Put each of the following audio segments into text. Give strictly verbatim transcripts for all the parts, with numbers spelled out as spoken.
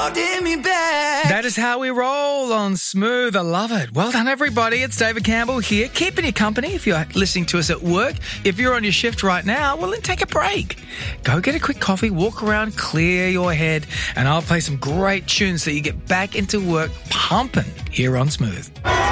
holding me back. That is how we roll on Smooth. I love it. Well done, everybody. It's David Campbell here, keeping you company if you're listening to us at work. If you're on your shift right now, well, then take a break. Go get a quick coffee, walk around, clear your head, and I'll play some great tunes so you get back into work pumping here on Smooth.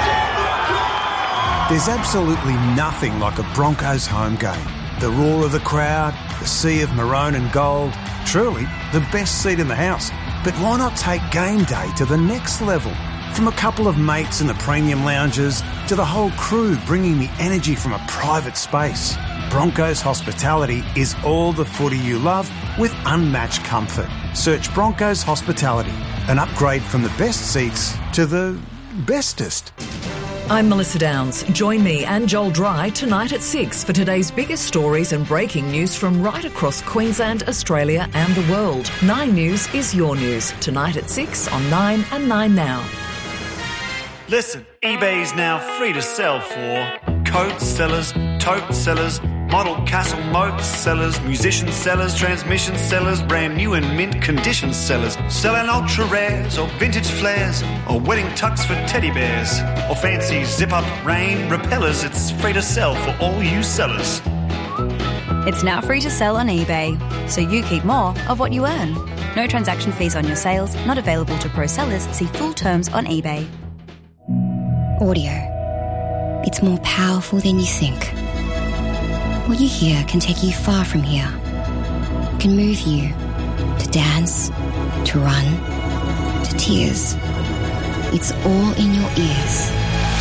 There's absolutely nothing like a Broncos home game. The roar of the crowd, the sea of maroon and gold, truly the best seat in the house. But why not take game day to the next level? From a couple of mates in the premium lounges to the whole crew bringing the energy from a private space. Broncos Hospitality is all the footy you love with unmatched comfort. Search Broncos Hospitality, an upgrade from the best seats to the bestest. I'm Melissa Downs. Join me and Joel Dry tonight at six for today's biggest stories and breaking news from right across Queensland, Australia and the world. Nine News is your news. Tonight at six on Nine and Nine Now. Listen, eBay's now free to sell for coat sellers, tote sellers, model castle moat sellers, musician sellers, transmission sellers, brand new and mint condition sellers, selling ultra rares or vintage flares or wedding tux for teddy bears or fancy zip up rain repellers. It's free to sell for all you sellers. It's now free to sell on eBay, so you keep more of what you earn. No transaction fees on your sales, not available to pro sellers. See full terms on eBay. Audio. It's more powerful than you think. What you hear can take you far from here. It can move you to dance, to run, to tears. It's all in your ears.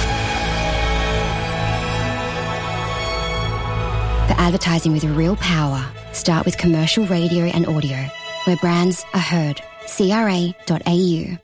For advertising with real power, start with commercial radio and audio, where brands are heard. C R A dot A U.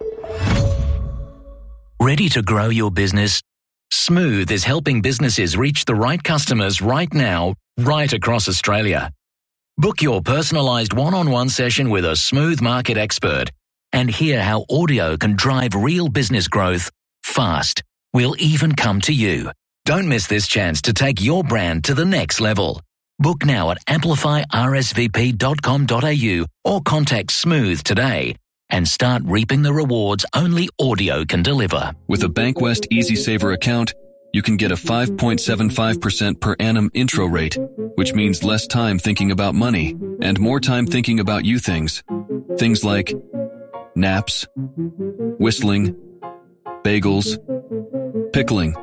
Ready to grow your business? Smooth is helping businesses reach the right customers right now, right across Australia. Book your personalised one-on-one session with a Smooth market expert and hear how audio can drive real business growth fast. We'll even come to you. Don't miss this chance to take your brand to the next level. Book now at amplify r s v p dot com dot a u or contact Smooth today and start reaping the rewards only audio can deliver. With a Bankwest EasySaver account, you can get a five point seven five percent per annum intro rate, which means less time thinking about money and more time thinking about you things. Things like naps, whistling, bagels, pickling,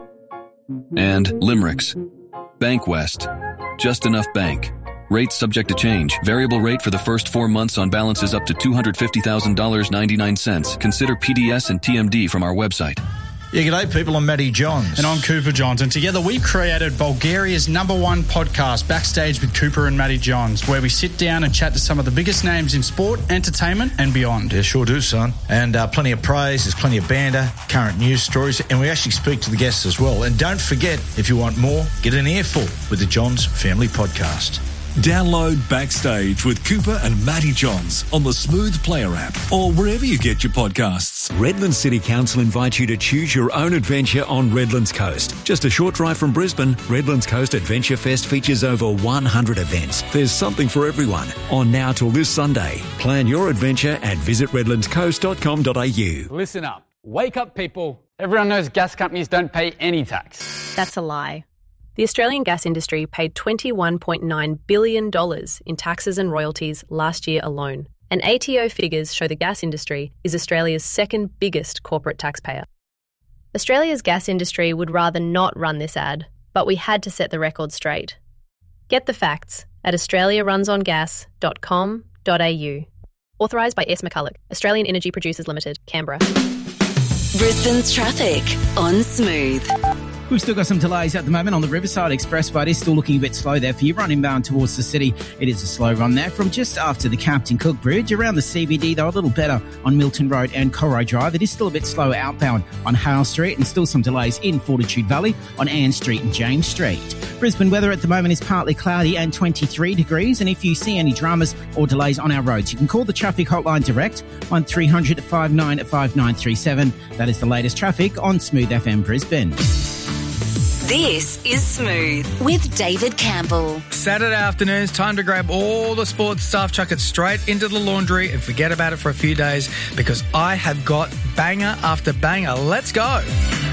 and limericks. Bankwest. Just enough bank. Rates subject to change. Variable rate for the first four months on balances up to two hundred fifty thousand dollars and ninety-nine cents. Consider P D S and T M D from our website. Yeah, g'day people, I'm Matty Johns. And I'm Cooper Johns, and together we've created Bulgaria's number one podcast, Backstage with Cooper and Matty Johns, where we sit down and chat to some of the biggest names in sport, entertainment and beyond. Yeah, sure do, son. And uh, plenty of praise, there's plenty of banter, current news stories, and we actually speak to the guests as well. And don't forget, if you want more, get an earful with the Johns Family Podcast. Download Backstage with Cooper and Matty Johns on the Smooth Player app or wherever you get your podcasts. Redlands City Council invites you to choose your own adventure on Redlands Coast. Just a short drive from Brisbane, Redlands Coast Adventure Fest features over one hundred events. There's something for everyone. On now till this Sunday. Plan your adventure at visit redlands coast dot com dot a u. Listen up. Wake up, people. Everyone knows gas companies don't pay any tax. That's a lie. The Australian gas industry paid twenty-one point nine billion dollars in taxes and royalties last year alone. And A T O figures show the gas industry is Australia's second biggest corporate taxpayer. Australia's gas industry would rather not run this ad, but we had to set the record straight. Get the facts at australia runs on gas dot com dot a u. Authorised by S. McCulloch, Australian Energy Producers Limited, Canberra. Brisbane's traffic on Smooth. We've still got some delays at the moment on the Riverside Expressway. It is still looking a bit slow there for you. Running inbound towards the city, it is a slow run there from just after the Captain Cook Bridge. Around the C B D, though, a little better on Milton Road and Corroy Drive. It is still a bit slow outbound on Hale Street and still some delays in Fortitude Valley on Ann Street and James Street. Brisbane weather at the moment is partly cloudy and twenty-three degrees. And if you see any dramas or delays on our roads, you can call the traffic hotline direct on three hundred, five nine five nine three seven. That is the latest traffic on Smooth F M Brisbane. This is Smooth with David Campbell. Saturday afternoons, time to grab all the sports stuff, chuck it straight into the laundry and forget about it for a few days because I have got banger after banger. Let's go.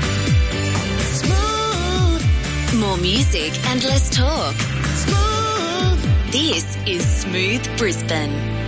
Smooth. More music and less talk. Smooth. This is Smooth Brisbane.